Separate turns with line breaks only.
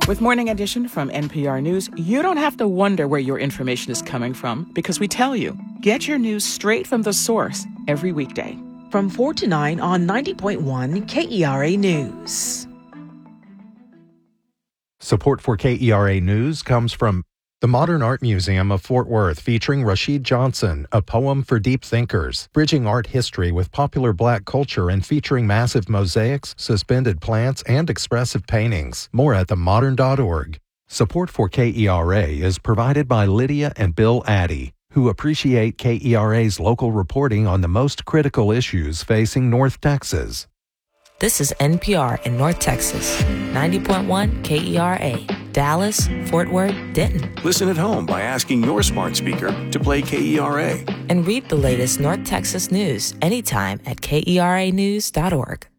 With Morning Edition from NPR News, you don't have to wonder where your information is coming from because we tell you. Get your news straight from the source every weekday.
From 4 to 9 on 90.1 KERA News.
Support for KERA News comes from the Modern Art Museum of Fort Worth, featuring Rashid Johnson, A Poem for Deep Thinkers, bridging art history with popular Black culture and featuring massive mosaics, suspended plants, and expressive paintings. More at themodern.org. Support for KERA is provided by Lydia and Bill Addy, who appreciate KERA's local reporting on the most critical issues facing North Texas.
This is NPR in North Texas, 90.1 KERA, Dallas, Fort Worth, Denton.
Listen at home by asking your smart speaker to play KERA.
And read the latest North Texas news anytime at KERAnews.org.